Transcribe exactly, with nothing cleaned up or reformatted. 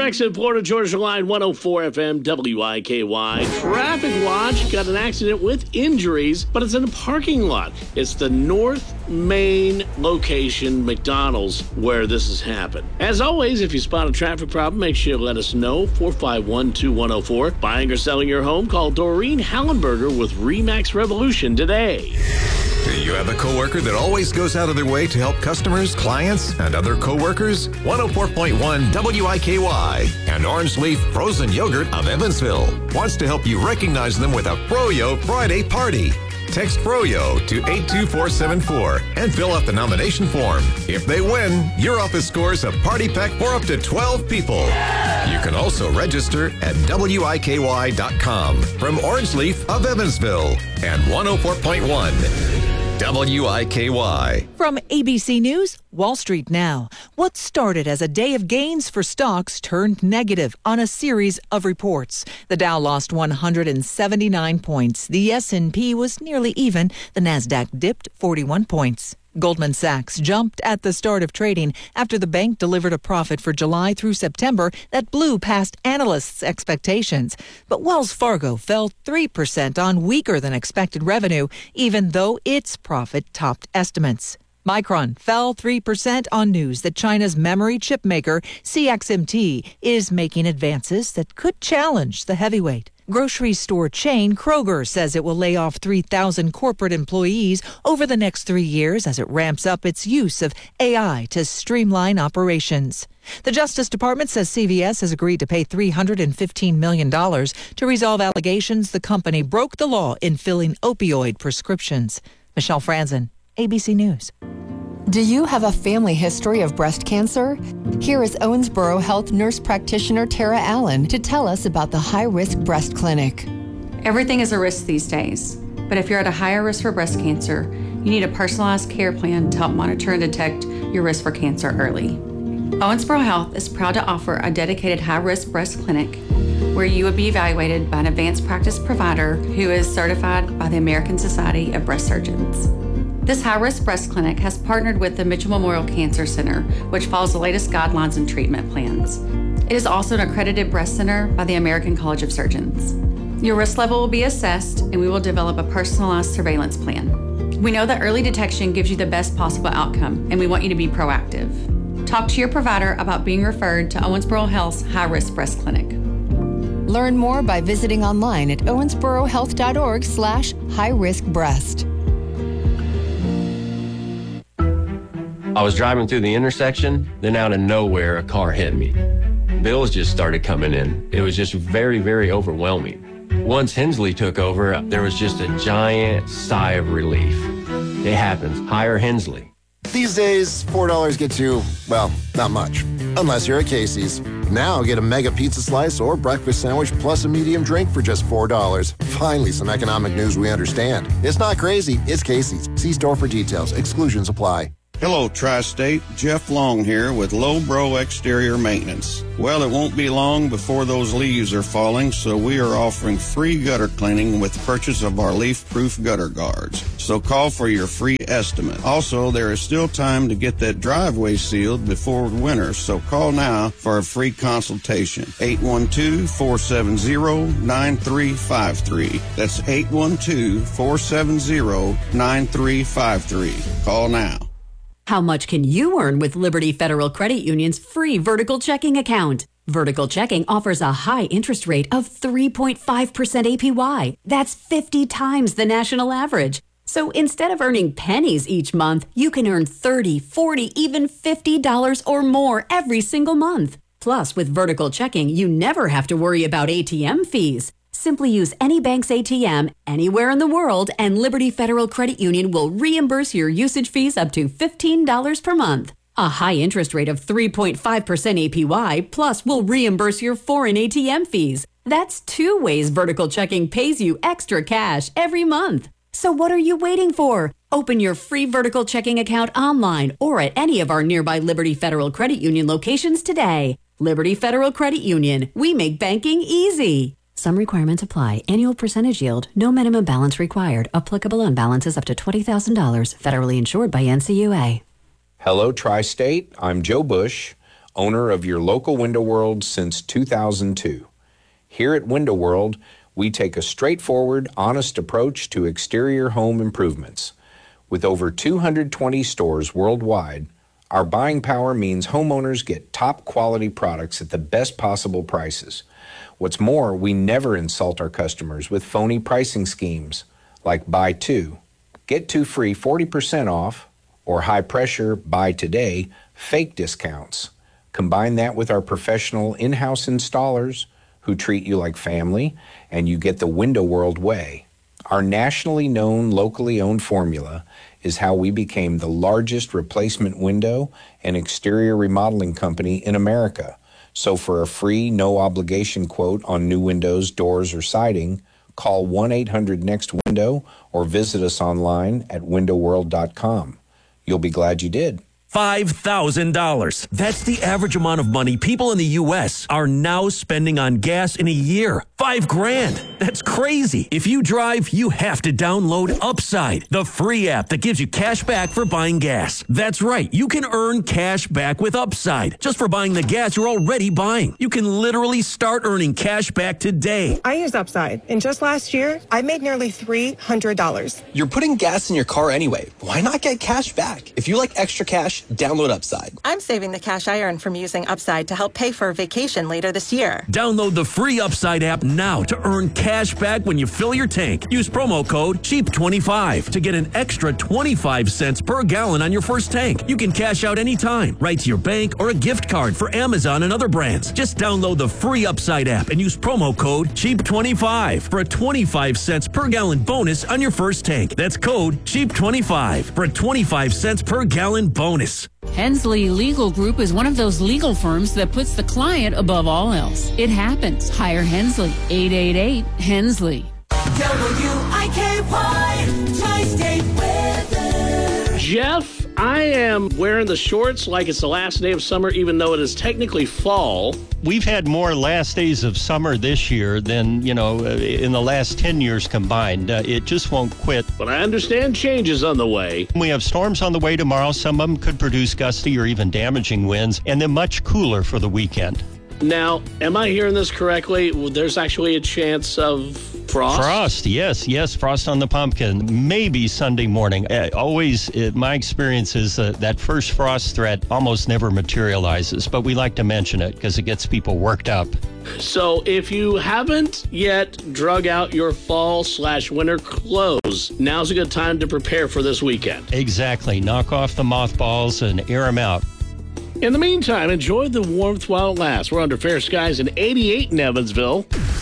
exit Florida Georgia Line one oh four F M W I K Y. Traffic watch. Got an accident with injuries, but it's in a parking lot. It's the North Main location McDonald's where this has happened. As always, if you spot a traffic problem, make sure you let us know. four five one, two one oh four. Buying or selling your home? Call Doreen Hallenberger with Remax Revolution today. Do you have a coworker that always goes out of their way to help customers, clients, and other coworkers? one oh four point one W I K Y and Orange Leaf Frozen Yogurt of Evansville wants to help you recognize them with a Froyo Friday party. Text Froyo to eight two four seven four and fill out the nomination form. If they win, your office scores a party pack for up to twelve people. You can also register at W I K Y dot com. From Orange Leaf of Evansville and one oh four point one W I K Y. From A B C News, Wall Street Now. What started as a day of gains for stocks turned negative on a series of reports. The Dow lost one hundred seventy-nine points. The S and P was nearly even. The Nasdaq dipped forty-one points. Goldman Sachs jumped at the start of trading after the bank delivered a profit for July through September that blew past analysts' expectations. But Wells Fargo fell three percent on weaker than expected revenue, even though its profit topped estimates. Micron fell three percent on news that China's memory chip maker C X M T is making advances that could challenge the heavyweight. Grocery store chain Kroger says it will lay off three thousand corporate employees over the next three years as it ramps up its use of A I to streamline operations. The Justice Department says C V S has agreed to pay three hundred fifteen million dollars to resolve allegations the company broke the law in filling opioid prescriptions. Michelle Franzen, A B C News. Do you have a family history of breast cancer? Here is Owensboro Health nurse practitioner Tara Allen to tell us about the High Risk Breast Clinic. Everything is a risk these days, but if you're at a higher risk for breast cancer, you need a personalized care plan to help monitor and detect your risk for cancer early. Owensboro Health is proud to offer a dedicated high-risk breast clinic where you would be evaluated by an advanced practice provider who is certified by the American Society of Breast Surgeons. This high-risk breast clinic has partnered with the Mitchell Memorial Cancer Center, which follows the latest guidelines and treatment plans. It is also an accredited breast center by the American College of Surgeons. Your risk level will be assessed, and we will develop a personalized surveillance plan. We know that early detection gives you the best possible outcome, and we want you to be proactive. Talk to your provider about being referred to Owensboro Health's high-risk breast clinic. Learn more by visiting online at owensborohealth.org slash high-risk-breast. I was driving through the intersection, then out of nowhere, a car hit me. Bills just started coming in. It was just very, very overwhelming. Once Hensley took over, there was just a giant sigh of relief. It happens. Hire Hensley. These days, four dollars gets you, well, not much. Unless you're at Casey's. Now get a mega pizza slice or breakfast sandwich plus a medium drink for just four dollars. Finally, some economic news we understand. It's not crazy. It's Casey's. See store for details. Exclusions apply. Hello, Tri-State. Jeff Long here with Lowbro Exterior Maintenance. Well, it won't be long before those leaves are falling, so we are offering free gutter cleaning with purchase of our leaf-proof gutter guards. So call for your free estimate. Also, there is still time to get that driveway sealed before winter, so call now for a free consultation. eight one two, four seven zero, nine three five three. That's eight one two, four seven zero, nine three five three. Call now. How much can you earn with Liberty Federal Credit Union's free vertical checking account? Vertical checking offers a high interest rate of three point five percent A P Y. That's fifty times the national average. So instead of earning pennies each month, you can earn thirty, forty, even fifty dollars or more every single month. Plus, with vertical checking, you never have to worry about A T M fees. Simply use any bank's A T M anywhere in the world, and Liberty Federal Credit Union will reimburse your usage fees up to fifteen dollars per month. A high interest rate of three point five percent A P Y, plus will reimburse your foreign A T M fees. That's two ways vertical checking pays you extra cash every month. So what are you waiting for? Open your free vertical checking account online or at any of our nearby Liberty Federal Credit Union locations today. Liberty Federal Credit Union. We make banking easy. Some requirements apply. Annual percentage yield. No minimum balance required. Applicable on balances up to twenty thousand dollars. Federally insured by N C U A. Hello, Tri-State. I'm Joe Bush. owner of your local Window World since two thousand two. Here at Window World, we take a straightforward, honest approach to exterior home improvements. With over two hundred twenty stores worldwide, our buying power means homeowners get top quality products at the best possible prices. What's more, we never insult our customers with phony pricing schemes like buy two, get two free forty percent off, or high pressure buy today fake discounts. Combine that with our professional in-house installers who treat you like family, and you get the Window World way. Our nationally known, locally owned formula is how we became the largest replacement window and exterior remodeling company in America. So for a free, no-obligation quote on new windows, doors, or siding, call one eight hundred next window or visit us online at window world dot com. You'll be glad you did. five thousand dollars. That's the average amount of money people in the U S are now spending on gas in a year. Five grand. That's crazy. If you drive, you have to download Upside, the free app that gives you cash back for buying gas. That's right. You can earn cash back with Upside just for buying the gas you're already buying. You can literally start earning cash back today. I use Upside, and just last year, I made nearly three hundred dollars. You're putting gas in your car anyway. Why not get cash back? If you like extra cash, download Upside. I'm saving the cash I earn from using Upside to help pay for a vacation later this year. Download the free Upside app now to earn cash back when you fill your tank. Use promo code cheap twenty-five to get an extra twenty-five cents per gallon on your first tank. You can cash out anytime, right to your bank or a gift card for Amazon and other brands. Just download the free Upside app and use promo code cheap twenty-five for a twenty-five cents per gallon bonus on your first tank. That's code cheap twenty-five for a twenty-five cents per gallon bonus. Hensley Legal Group is one of those legal firms that puts the client above all else. It happens. Hire Hensley. eight eight eight Hensley. W I K Y Tri-State Weather. Jeff, I am wearing the shorts like it's the last day of summer, even though it is technically fall. We've had more last days of summer this year than, you know, in the last ten years combined. Uh, it just won't quit. But I understand changes on the way. We have storms on the way tomorrow. Some of them could produce gusty or even damaging winds, and then much cooler for the weekend. Now, am I hearing this correctly? There's actually a chance of frost? Frost, yes, yes, frost on the pumpkin. Maybe Sunday morning. Uh, always, uh, my experience is uh, that first frost threat almost never materializes, but we like to mention it because it gets people worked up. So if you haven't yet drug out your fall slash winter clothes, now's a good time to prepare for this weekend. Exactly. Knock off the mothballs and air them out. In the meantime, enjoy the warmth while it lasts. We're under fair skies in eighty-eight in Evansville.